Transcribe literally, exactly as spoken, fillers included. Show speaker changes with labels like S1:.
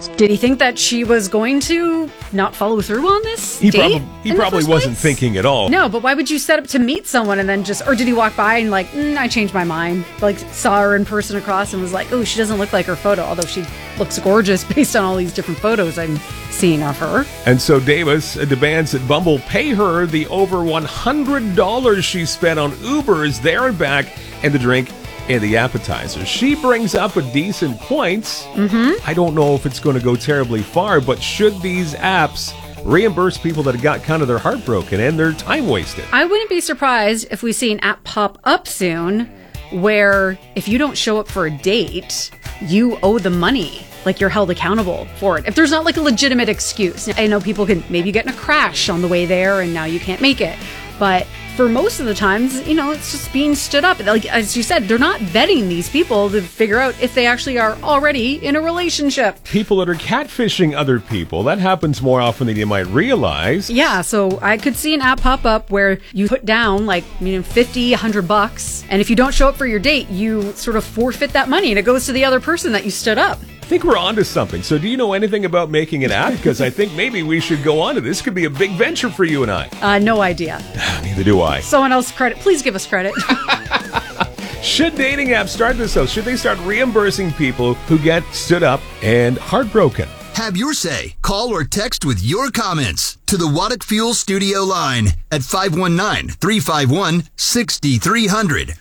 S1: is.
S2: Did he think that she was going to not follow through on this
S1: He,
S2: date?
S1: prob- he
S2: in the
S1: probably
S2: first
S1: wasn't
S2: place?
S1: thinking at all.
S2: No, but why would you set up to meet someone and then just, or did he walk by and like, mm, I changed my mind, like saw her in person across and was like, oh, she doesn't look like her photo, although she looks gorgeous based on all these different photos I'm seeing of her.
S1: And so Davis demands that Bumble pay her the over one hundred dollars she spent on Ubers there and back and the drink and the appetizer. She brings up a decent point. Mm-hmm. I don't know if it's going to go terribly far, but should these apps reimburse people that have got kind of their heart broken and their time wasted?
S2: I wouldn't be surprised if we see an app pop up soon where if you don't show up for a date, you owe the money. Like you're held accountable for it. If there's not like a legitimate excuse. I know people can maybe get in a crash on the way there and now you can't make it. But for most of the times, you know, it's just being stood up. Like, as you said, they're not vetting these people to figure out if they actually are already in a relationship.
S1: People that are catfishing other people, that happens more often than you might realize.
S2: Yeah, so I could see an app pop up where you put down like, you know, fifty, a hundred bucks. And if you don't show up for your date, you sort of forfeit that money and it goes to the other person that you stood up.
S1: I think we're onto something. So do you know anything about making an app? Because I think maybe we should go on to this. Could be a big venture for you and I.
S2: Uh, no idea.
S1: Neither do I.
S2: Someone else credit. Please give us credit.
S1: Should dating apps start this out? Should they start reimbursing people who get stood up and heartbroken?
S3: Have your say. Call or text with your comments to the Waddock Fuel Studio line at five one nine, three five one, six three zero zero.